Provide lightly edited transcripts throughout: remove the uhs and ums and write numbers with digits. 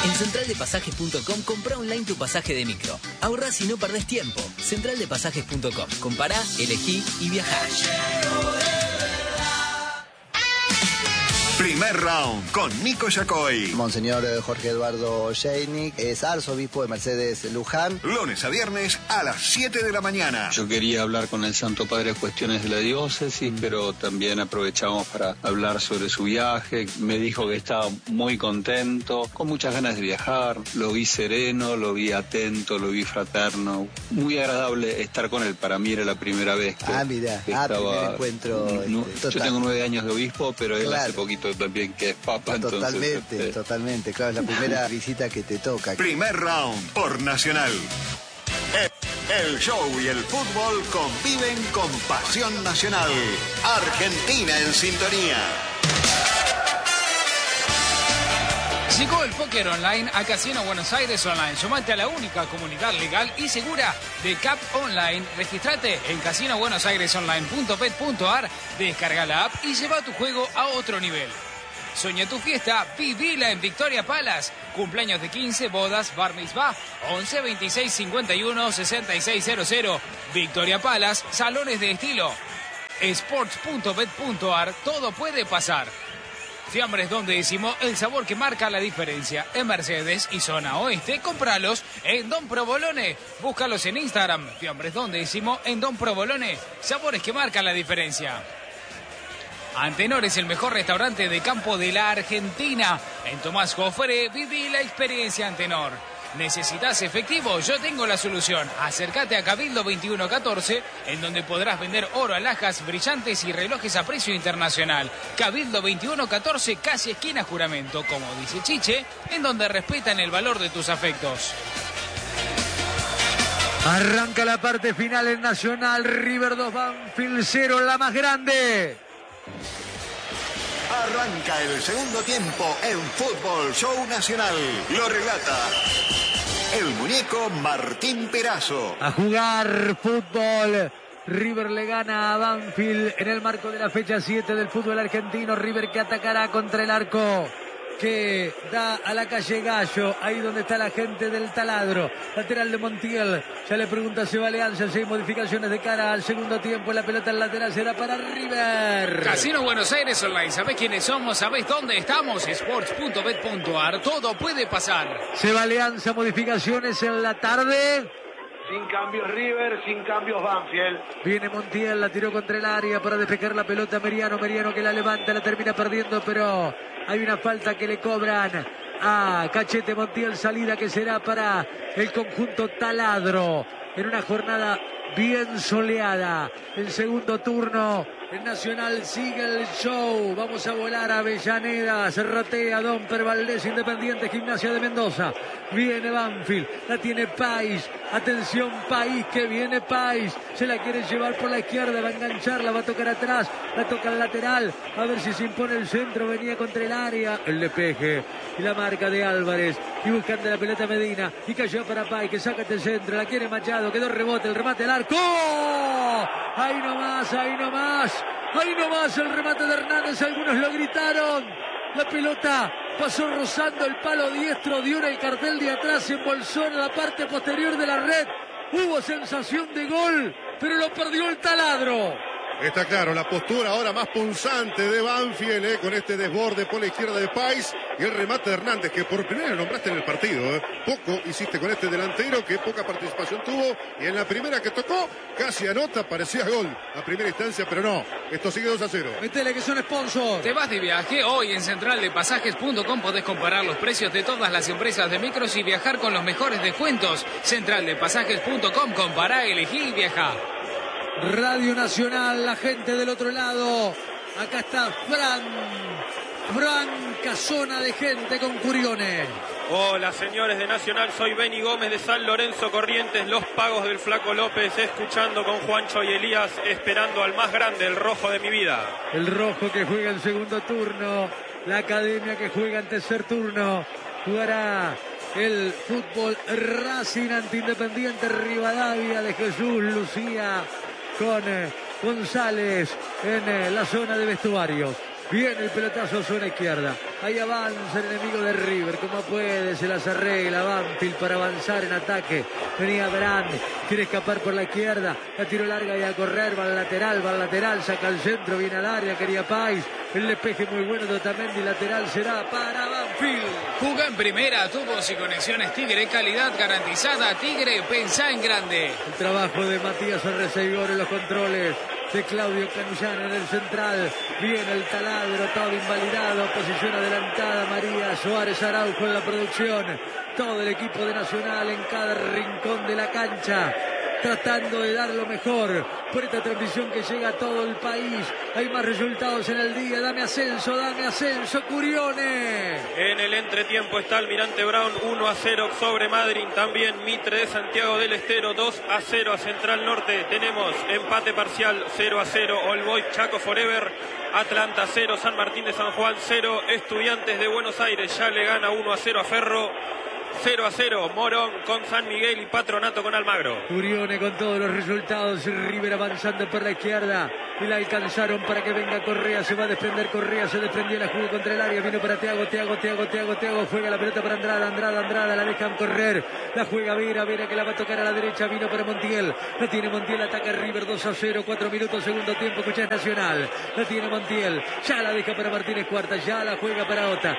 En centraldepasajes.com compra online tu pasaje de micro. Ahorrás y no perdés tiempo. Centraldepasajes.com. Compará, elegí y viajá. Primer round con Nico Yacoy. Monseñor Jorge Eduardo Sheinick es arzobispo de Mercedes Luján. Lunes a viernes a las 7 de la mañana. Yo quería hablar con el Santo Padre cuestiones de la diócesis, pero también aprovechamos para hablar sobre su viaje. Me dijo que estaba muy contento, con muchas ganas de viajar. Lo vi sereno, lo vi atento, lo vi fraterno. Muy agradable estar con él. Para mí era la primera vez que primer encuentro. Yo tengo 9 años de obispo, pero él hace poquito también que es papa. Totalmente, claro, es la primera visita que te toca. Primer round por Nacional. El show y el fútbol conviven con pasión nacional. Argentina en sintonía. Llegó el póker online a Casino Buenos Aires Online. Sumate a la única comunidad legal y segura de CAP Online. Registrate en casinobuenosairesonline.pet.ar, descarga la app y lleva tu juego a otro nivel. Soña tu fiesta, vivila en Victoria Palace. Cumpleaños de 15, bodas, bar mitzvah, 11 26 51 6600. Victoria Palace, salones de estilo. Sports.bet.ar, todo puede pasar. Fiambres Don Décimo, el sabor que marca la diferencia. En Mercedes y zona oeste, cómpralos en Don Provolone. Búscalos en Instagram. Fiambres Don Décimo en Don Provolone. Sabores que marcan la diferencia. Antenor es el mejor restaurante de campo de la Argentina. En Tomás Jofre, viví la experiencia Antenor. ¿Necesitas efectivo? Yo tengo la solución. Acércate a Cabildo 2114, en donde podrás vender oro, alhajas, brillantes y relojes a precio internacional. Cabildo 2114, casi esquina Juramento, como dice Chiche, en donde respetan el valor de tus afectos. Arranca la parte final en Nacional. River 2, Banfield 0, la más grande. Arranca el segundo tiempo en Fútbol Show Nacional. Lo relata el muñeco Martín Perazo. A jugar fútbol. River le gana a Banfield en el marco de la fecha 7 del fútbol argentino. River que atacará contra el arco que da a la calle Gallo, ahí donde está la gente del Taladro. Lateral de Montiel, ya le pregunta a Seba Leanza si hay modificaciones de cara al segundo tiempo. La pelota en lateral será para River. Casino Buenos Aires Online, ¿sabés quiénes somos? ¿Sabés dónde estamos? Sports.bet.ar, todo puede pasar. Seba Leanza, modificaciones en la tarde. Sin cambios River, sin cambios Banfield. Viene Montiel, la tiró contra el área para despejar la pelota. Meriano que la levanta, la termina perdiendo, pero hay una falta que le cobran a Cachete. Montiel, salida que será para el conjunto Taladro. En una jornada bien soleada. El segundo turno. El Nacional sigue el show. Vamos a volar a Avellaneda. Se rotea Domper Valdés, Independiente, Gimnasia de Mendoza. Viene Banfield. La tiene Pais. Atención, Pais, que viene Pais. Se la quiere llevar por la izquierda. Va a engancharla, va a tocar atrás. La toca al lateral. A ver si se impone el centro. Venía contra el área. El despeje. Y la marca de Álvarez. Y buscando la pelota Medina. Y cayó para Pais, que saca este centro. La quiere Machado. Quedó rebote. El remate al arco. Ahí nomás, ahí nomás. Ahí nomás el remate de Hernández, algunos lo gritaron. La pelota pasó rozando el palo diestro, dio en el cartel de atrás, se embolsó en la parte posterior de la red. Hubo sensación de gol, pero lo perdió el Taladro. Está claro, la postura ahora más punzante de Banfield, con este desborde por la izquierda de Pais y el remate de Hernández, que por primera lo nombraste en el partido. Poco hiciste con este delantero, que poca participación tuvo, y en la primera que tocó, casi anota, parecía gol a primera instancia, pero no, esto sigue 2-0. Métele que son sponsor. ¿Te vas de viaje? Hoy en centraldepasajes.com podés comparar los precios de todas las empresas de micros y viajar con los mejores descuentos. Centraldepasajes.com, compará, elegí y viajá. Radio Nacional, la gente del otro lado. Acá está franca zona de gente con Curiones. Hola señores de Nacional, soy Beni Gómez de San Lorenzo Corrientes, los pagos del Flaco López, escuchando con Juancho y Elías, esperando al más grande, el rojo de mi vida. El rojo que juega el segundo turno, la academia que juega el tercer turno, jugará el fútbol Racing ante Independiente Rivadavia de Jesús Lucía con González en la zona de vestuarios. Viene el pelotazo, zona izquierda. Ahí avanza el enemigo de River. Como puede, se las arregla Banfield para avanzar en ataque. Venía Brand, quiere escapar por la izquierda. La tiro larga y a correr. Va al lateral, saca al centro, viene al área. Quería Pais. El despeje muy bueno de Otamendi. Lateral será para Banfield. Jugó en primera, tubos y conexiones Tigre. Calidad garantizada. Tigre, pensá en grande. El trabajo de Matías Arreceigor en los controles. De Claudio Canullán en el central. Viene el taladro, todo invalidado. Posición adelantada, María Suárez Araujo en la producción. Todo el equipo de Nacional en cada rincón de la cancha, tratando de dar lo mejor por esta transmisión que llega a todo el país. Hay más resultados en el día. Dame ascenso, Curione. En el entretiempo está Almirante Brown 1-0 sobre Madryn. También Mitre de Santiago del Estero 2-0 a Central Norte. Tenemos empate parcial 0-0 All Boys Chaco Forever. Atlanta 0, San Martín de San Juan 0, Estudiantes de Buenos Aires ya le gana 1-0 a Ferro. 0-0 Morón con San Miguel y Patronato con Almagro. Curione con todos los resultados. River avanzando por la izquierda y la alcanzaron para que venga Correa. Se va a desprender Correa, se desprendió, la jugó contra el área. Vino para Thiago, juega la pelota para Andrada, la dejan correr. La juega Vera que la va a tocar a la derecha. Vino para Montiel, la tiene Montiel, ataca River 2-0, 4 minutos, segundo tiempo. Escucha Nacional, la tiene Montiel, ya la deja para Martínez Cuarta, ya la juega para Ota,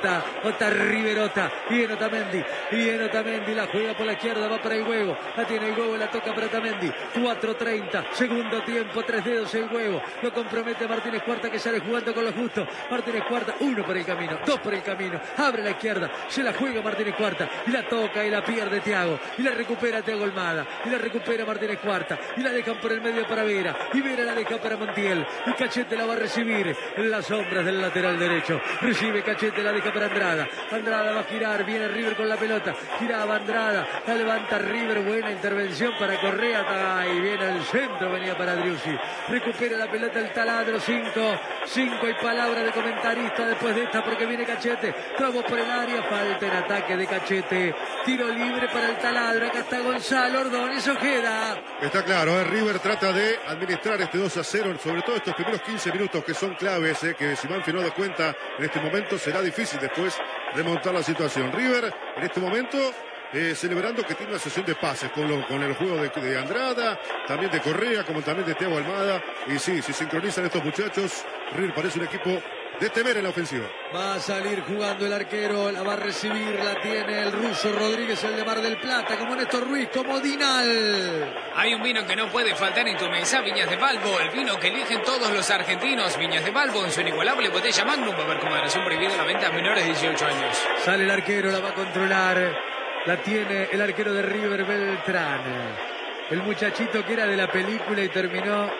River, Viene Otamendi, la juega por la izquierda, va para el huevo, la tiene el huevo, la toca para Otamendi. 4:30, segundo tiempo, 3 dedos el huevo, lo compromete Martínez Cuarta, que sale jugando con lo justo. Martínez Cuarta, 1 por el camino, 2 por el camino, abre la izquierda, se la juega Martínez Cuarta y la toca y la pierde Thiago, y la recupera Thiago Almada, y la recupera Martínez Cuarta, y la dejan por el medio para Vera, y Vera la deja para Montiel, y Cachete la va a recibir en las sombras del lateral derecho. Recibe Cachete, la deja para Andrada va a girar, viene River con la pelota, giraba Andrada, la levanta River, buena intervención para Correa, y viene al centro, venía para Driussi, recupera la pelota el taladro. 5 y palabra de comentarista después de esta, porque viene Cachete, trabó por el área, falta en ataque de Cachete, tiro libre para el taladro. Acá está Gonzalo Ordóñez Ojeda. Está claro, River trata de administrar este 2-0, sobre todo estos primeros 15 minutos que son claves, que si Banfield no da cuenta en este momento será difícil después remontar la situación. River en este momento celebrando que tiene una sesión de pases con el juego de Andrada, también de Correa, como también de Thiago Almada. Y sí, si sincronizan estos muchachos, River parece un equipo de temer en la ofensiva. Va a salir jugando el arquero, la va a recibir, la tiene el ruso Rodríguez, el de Mar del Plata, como Néstor Ruiz, como Dinal. Hay un vino que no puede faltar en tu mesa, Viñas de Balbo, el vino que eligen todos los argentinos. Viñas de Balbo en su inigualable botella Magnum, va a haber con moderación prohibida la venta a menores de 18 años. Sale el arquero, la va a controlar, la tiene el arquero de River, Beltrán. El muchachito que era de la película y terminó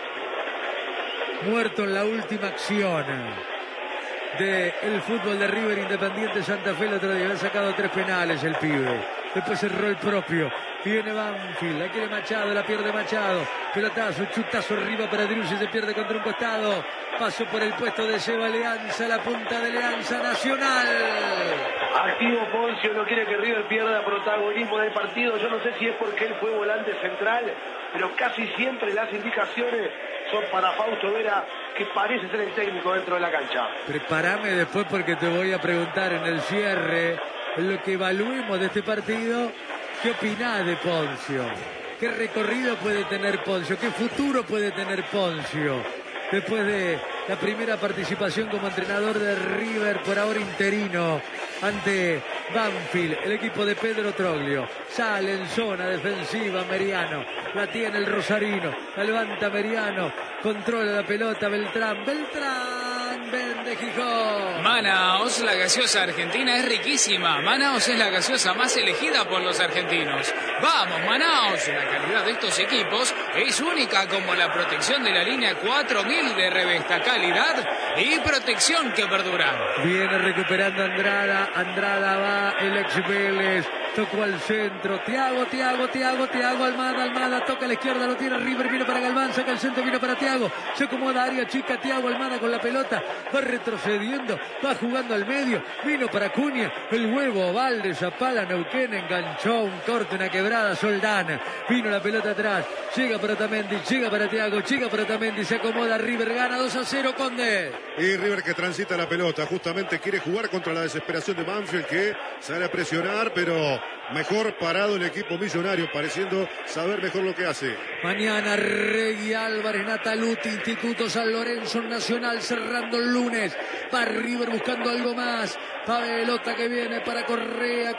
muerto en la última acción del fútbol de River Independiente Santa Fe el otro día. Había sacado 3 penales el pibe. Después cerró el propio. Viene Banfield, la quiere Machado, la pierde Machado. Pelotazo, chutazo arriba para Driussi, se pierde contra un costado. Paso por el puesto de Seba Leanza, la punta de Leanza Nacional. Activo Poncio, no quiere que River pierda protagonismo del partido. Yo no sé si es porque él fue volante central, pero casi siempre las indicaciones son para Fausto Vera, que parece ser el técnico dentro de la cancha. Prepárame después, porque te voy a preguntar en el cierre, en lo que evaluemos de este partido, ¿qué opinás de Poncio? ¿Qué recorrido puede tener Poncio? ¿Qué futuro puede tener Poncio? Después de la primera participación como entrenador de River, por ahora interino, ante Banfield, el equipo de Pedro Troglio. Sale en zona defensiva Meriano, la tiene el rosarino, la levanta Meriano, controla la pelota Beltrán, vende Gijón. Manaos, la gaseosa argentina es riquísima. Manaos es la gaseosa más elegida por los argentinos. ¡Vamos, Manaos! La calidad de estos equipos es única, como la protección de la línea 4000 de Revesta. Calidad y protección que perduran. Viene recuperando Andrada va el ex Vélez. Tocó al centro, Thiago, Almada, toca a la izquierda, lo tiene River, vino para Galván, saca el centro, vino para Thiago, se acomoda área chica, Thiago Almada con la pelota, va a retornar retrocediendo, va jugando al medio, vino para Acuña, el huevo, Valde, Zapala, Neuquén, enganchó un corte, una quebrada, Soldán, vino la pelota atrás, llega para Otamendi, llega para Thiago, llega para Otamendi, se acomoda River, gana 2-0, Conde. Y River que transita la pelota, justamente quiere jugar contra la desesperación de Banfield, que sale a presionar, pero mejor parado el equipo millonario, pareciendo saber mejor lo que hace. Mañana Regui, Álvarez, Nataluti, Instituto San Lorenzo, Nacional cerrando el lunes. Va River buscando algo más. Pelota que viene para Correa,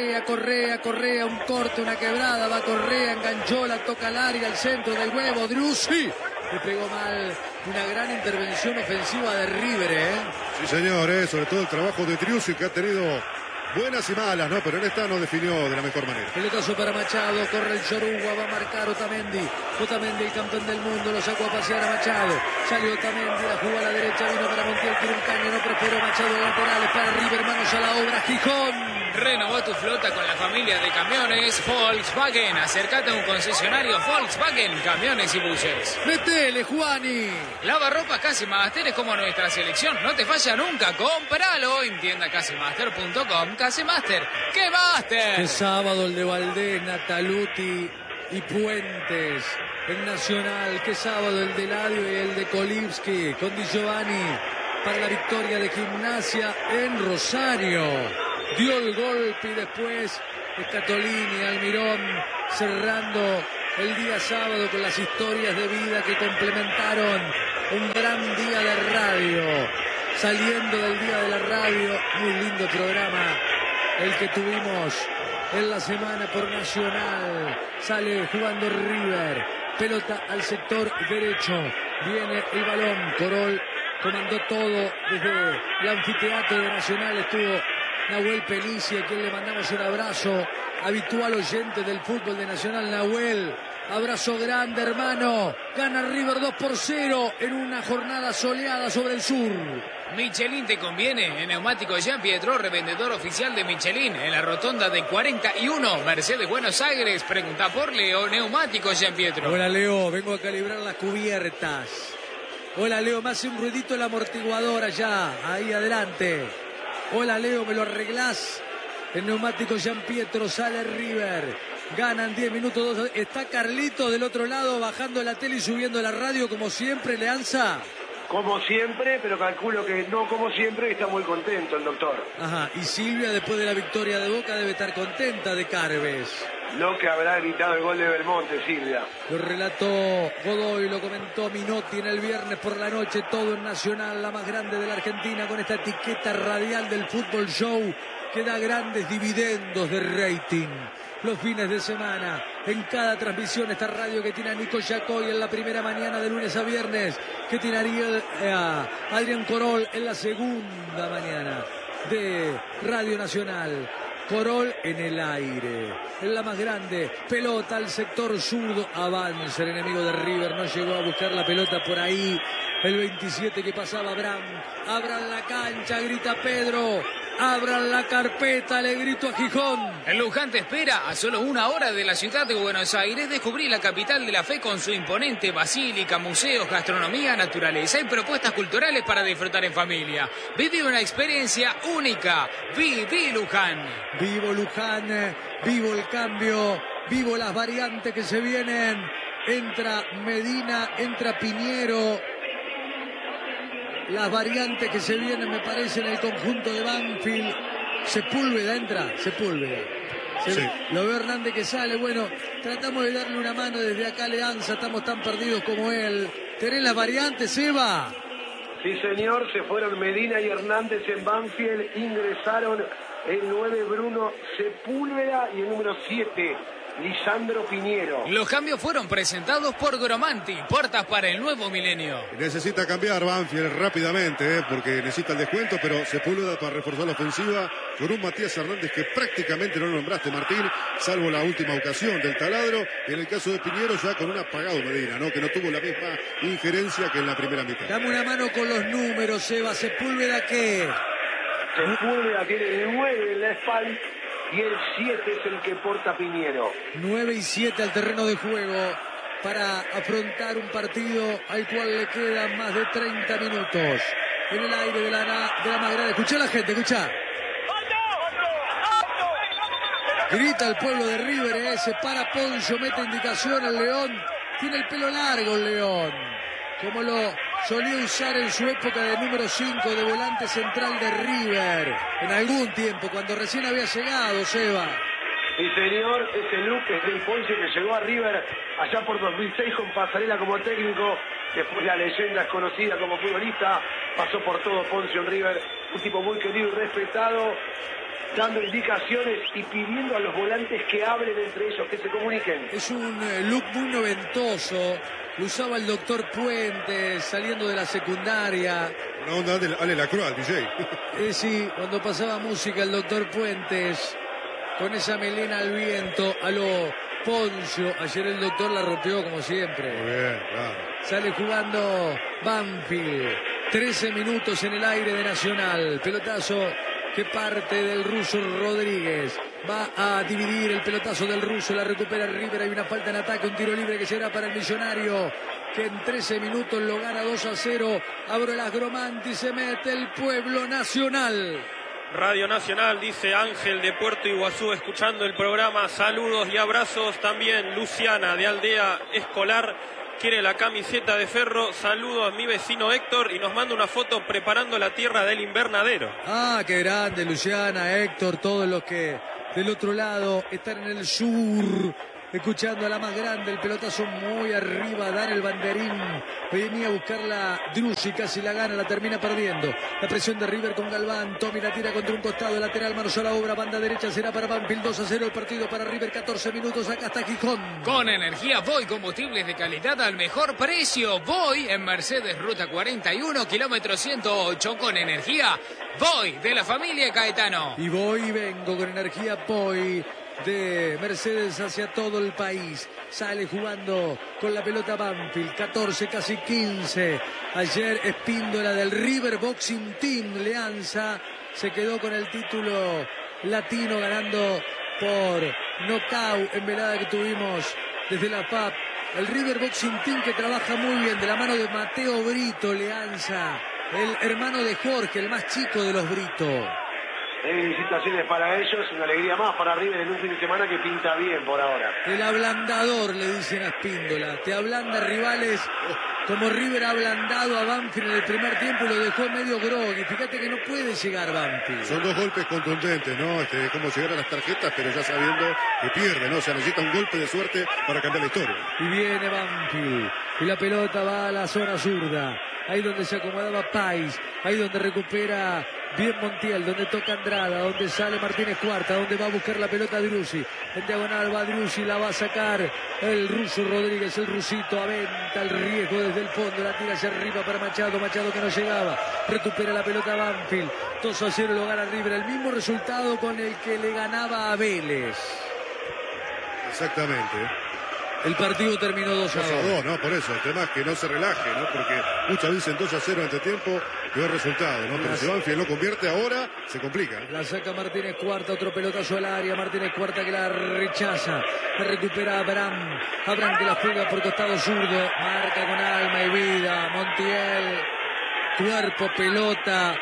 un corte, una quebrada, va Correa, enganchó, la toca al área, al centro del huevo, Driussi. Le pegó mal, una gran intervención ofensiva de River, Sí, señor, sobre todo el trabajo de Driussi, que ha tenido buenas y malas, ¿no? Pero en esta no definió de la mejor manera. Pelotazo para Machado, corre el Chorugua, va a marcar Otamendi, el campeón del mundo, lo sacó a pasear a Machado, salió Otamendi, la jugó a la derecha, vino para Montiel, tiene un caño, no prosperó Machado, laterales para River, manos a la obra, Gijón. Renovó tu flota con la familia de camiones Volkswagen. Acércate a un concesionario Volkswagen, camiones y buses. ¡Metele, Juani! Lavarropas Casi Master es como nuestra selección. No te falla nunca. Cómpralo en tienda casimaster.com. Casi Master. ¡Qué Master! Qué sábado el de Valdés, Nataluti y Puentes. El Nacional. Qué sábado el de Ladio y el de Kolibski. Con Di Giovanni para la victoria de Gimnasia en Rosario. Dio el golpe y después Scatolini, Almirón, cerrando el día sábado con las historias de vida que complementaron un gran día de radio. Saliendo del día de la radio, muy lindo programa el que tuvimos en la semana por Nacional. Sale jugando River, pelota al sector derecho, viene el balón, Corol comandó todo desde el anfiteatro de Nacional, estuvo Nahuel Penicia, a quien le mandamos un abrazo, habitual oyente del fútbol de Nacional. Nahuel, abrazo grande, hermano. Gana River 2-0 en una jornada soleada sobre el sur. Michelin te conviene. En Neumáticos Jean Pietro, revendedor oficial de Michelin, en la rotonda de 41, Mercedes, Buenos Aires. Pregunta por Leo, Neumáticos Jean Pietro. Hola, Leo, vengo a calibrar las cubiertas. Hola, Leo, me hace un ruidito el amortiguador allá, ahí adelante. Hola, Leo, ¿me lo arreglás? El Neumático Jean Pietro, sale River. Ganan 10 minutos. 2. Está Carlito del otro lado bajando la tele y subiendo la radio como siempre, Leanza. Como siempre, pero calculo que no como siempre, está muy contento el doctor. Ajá, y Silvia después de la victoria de Boca debe estar contenta de Carves. Lo que habrá gritado el gol de Belmonte, Silvia. Lo relató Godoy, lo comentó Minotti en el viernes por la noche, todo en Nacional, la más grande de la Argentina, con esta etiqueta radial del Fútbol Show que da grandes dividendos de rating. Los fines de semana, en cada transmisión, esta radio que tiene a Nico Yacoy en la primera mañana de lunes a viernes, que tiene a Adrián Corol en la segunda mañana de Radio Nacional. Corol en el aire, en la más grande, pelota al sector zurdo, avanza el enemigo de River, no llegó a buscar la pelota por ahí, el 27 que pasaba Abraham, abran la cancha, grita Pedro, abran la carpeta, le grito a Gijón. El Luján te espera a solo 1 hora de la ciudad de Buenos Aires. Descubrí la capital de la fe con su imponente basílica, museos, gastronomía, naturaleza y propuestas culturales para disfrutar en familia. Vive una experiencia única. Viví Luján. Vivo Luján, vivo el cambio, vivo las variantes que se vienen. Entra Medina, entra Piñero. Las variantes que se vienen, me parece, en el conjunto de Banfield. Sepúlveda entra, Sepúlveda. Sí. Lo veo Hernández que sale. Bueno, tratamos de darle una mano desde acá, Leanza. Estamos tan perdidos como él. ¿Tenés las variantes, Eva? Sí, señor. Se fueron Medina y Hernández en Banfield. Ingresaron el 9 Bruno Sepúlveda y el número 7 Lisandro Piñero. Los cambios fueron presentados por Gromanti, puertas para el nuevo milenio. Necesita cambiar Banfield rápidamente, porque necesita el descuento, pero Sepúlveda para reforzar la ofensiva con un Matías Hernández que prácticamente no lo nombraste, Martín, salvo la última ocasión del taladro. En el caso de Piñero ya con un apagado Medina, ¿no? Que no tuvo la misma injerencia que en la primera mitad. Dame una mano con los números, Eva. Sepúlveda, ¿qué? Sepúlveda tiene el 9 en la espalda y el 7 es el que porta Piñero. 9 y 7 al terreno de juego para afrontar un partido al cual le quedan más de 30 minutos. en el aire de la más grande. Escuchá a la gente, escuchá. Grita el pueblo de River, se para Poncio, mete indicación el León. Tiene el pelo largo el León, como lo solía usar en su época de número 5 de volante central de River. En algún tiempo, cuando recién había llegado, Seba. Sí, señor, ese look es del Poncio que llegó a River allá por 2006 con Pasarela como técnico. Después la leyenda es conocida como futbolista. Pasó por todo Poncio en River. Un tipo muy querido y respetado, dando indicaciones y pidiendo a los volantes que hablen entre ellos, que se comuniquen. Es un look muy noventoso. Lo usaba el doctor Puentes saliendo de la secundaria. Una onda de Ale Lacroix, el DJ. Sí, cuando pasaba música el doctor Puentes, con esa melena al viento, a lo Poncio. Ayer el doctor la rompió como siempre. Muy bien, claro. Sale jugando Banfield. 13 minutos en el aire de Nacional. Pelotazo que parte del ruso Rodríguez. Va a dividir el pelotazo del ruso. La recupera River. Hay una falta en ataque. Un tiro libre que será para el Millonario, que en 13 minutos lo gana 2-0. Abro el Agromanti. Se mete el pueblo nacional. Radio Nacional, dice Ángel de Puerto Iguazú, escuchando el programa. Saludos y abrazos. También Luciana de Aldea Escolar quiere la camiseta de Ferro. Saludos a mi vecino Héctor y nos manda una foto preparando la tierra del invernadero. Ah, qué grande, Luciana, Héctor, todos los que del otro lado están en el sur, escuchando a la más grande. El pelotazo muy arriba, dan el banderín. Venía a buscarla Drusi, casi la gana, la termina perdiendo. La presión de River con Galván. Tommy la tira contra un costado, lateral, manos a la obra, banda derecha será para Banfield. 2-0 el partido para River, 14 minutos, acá está Gijón. Con energía Voy, combustibles de calidad al mejor precio. Voy en Mercedes, ruta 41, kilómetro 108, con energía Voy, de la familia Caetano. Y voy y vengo con energía Voy de Mercedes hacia todo el país. Sale jugando con la pelota Banfield, 14, casi 15. Ayer Espíndola del River Boxing Team Leanza se quedó con el título latino, ganando por nocaut en velada que tuvimos desde la FAP. El River Boxing Team, que trabaja muy bien de la mano de Mateo Brito Leanza, el hermano de Jorge, el más chico de los Brito. Felicitaciones para ellos, una alegría más para River en un fin de semana que pinta bien por ahora. El ablandador, le dicen a Espíndola. Te ablanda rivales, como River ha ablandado a Banfield en el primer tiempo y lo dejó medio groggy. Fíjate que no puede llegar Banfield. Son dos golpes contundentes, ¿no? Cómo llegar a las tarjetas, pero ya sabiendo que pierde, ¿no? O sea, necesita un golpe de suerte para cambiar la historia. Y viene Banfield. Y la pelota va a la zona zurda. Ahí donde se acomodaba Pais. Ahí donde recupera bien Montiel, donde toca Andrada, donde sale Martínez Cuarta, donde va a buscar la pelota Drusi. En diagonal va Drusi, la va a sacar el ruso Rodríguez, el rusito, aventa el riesgo desde el fondo, la tira hacia arriba para Machado, Machado que no llegaba, recupera la pelota Banfield, 2-0 lo gana River, el mismo resultado con el que le ganaba a Vélez. Exactamente. El partido terminó 2-2, ¿no? Por eso, el tema es que no se relaje, ¿no? Porque muchos dicen 2-0 ante tiempo, peor resultado, ¿no? Pero si Banfield lo convierte ahora, se complica. La saca Martínez Cuarta, otro pelotazo al área, Martínez Cuarta que la rechaza, la recupera Abraham, Abraham que la juega por costado zurdo, marca con alma y vida, Montiel, cuerpo, pelota,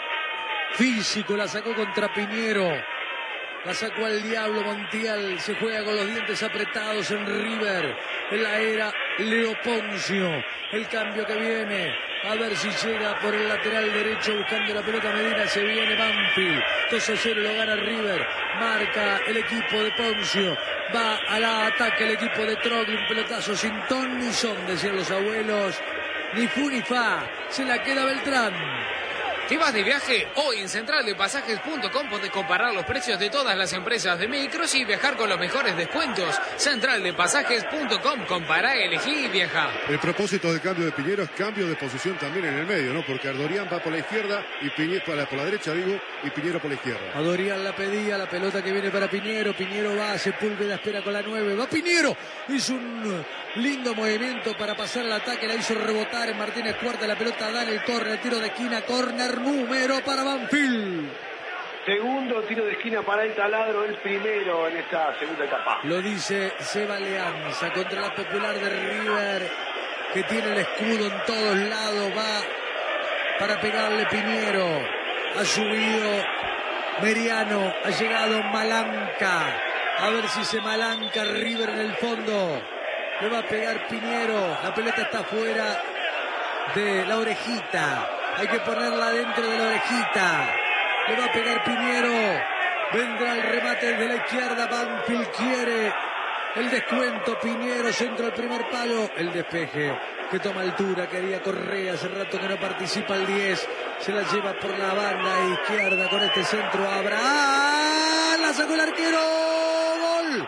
físico, la sacó contra Piñero. La sacó al diablo Montiel, se juega con los dientes apretados en River, en la era Leo Poncio. El cambio que viene, a ver si llega por el lateral derecho buscando la pelota Medina, se viene Banfield. 2-0 lo gana River, marca el equipo de Poncio, va al ataque el equipo de Trogli, un pelotazo sin ton ni son, decían los abuelos, ni fu ni fa, se la queda Beltrán. ¿Te vas de viaje? Hoy en centraldepasajes.com podés comparar los precios de todas las empresas de micros y viajar con los mejores descuentos. Centraldepasajes.com, compará, elegí y viaja. El propósito del cambio de Piñero es cambio de posición también en el medio, ¿no? Porque Ardorian va por la izquierda y Piñero por la derecha, y Piñero por la izquierda. Ardorian la pedía, la pelota que viene para Piñero. Piñero va, Sepúlveda espera con la 9. Va Piñero, hizo un lindo movimiento para pasar al ataque, la hizo rebotar en Martínez Cuarta, la pelota da en el córner, tiro de esquina, córner número para Banfield. Segundo tiro de esquina para el Taladro, el primero en esta segunda etapa. Lo dice Seba Leanza contra la Popular de River, que tiene el escudo en todos lados. Va para pegarle Piñero. Ha subido Meriano, ha llegado Malanca. A ver si se malanca River en el fondo. Le va a pegar Piñero. La pelota está fuera de la orejita. Hay que ponerla dentro de la orejita. Le va a pegar Piñero. Vendrá el remate desde la izquierda. Banfield quiere el descuento. Piñero, centro al primer palo. El despeje que toma altura. Quería Correa. Hace rato que no participa el 10. Se la lleva por la banda izquierda con este centro. Abraham. La sacó el arquero. Gol.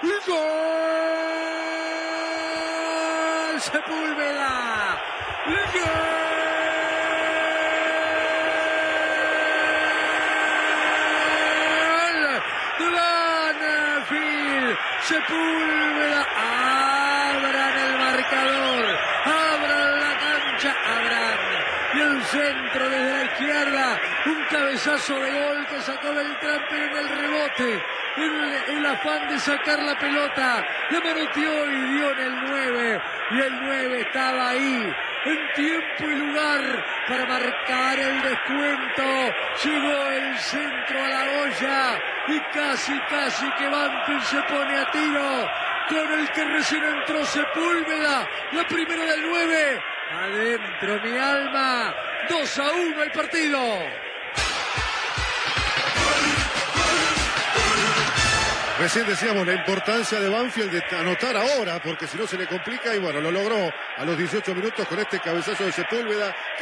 ¡Gol! Sepúlveda. ¡Gol! Sepúlveda, abran el marcador, abran la cancha, abran. Y el centro desde la izquierda, un cabezazo de gol que sacó Beltrán, pero en el rebote, en el afán de sacar la pelota, la manoteó y dio en el 9, y el 9 estaba ahí, en tiempo y lugar para marcar el descuento. Llegó el centro a la olla y casi que Banfield se pone a tiro con el que recién entró Sepúlveda. La primera del 9. Adentro mi alma. 2-1 el partido. Recién decíamos la importancia de Banfield de anotar ahora, porque si no se le complica, y bueno, lo logró a los 18 minutos con este cabezazo de Sepúlveda.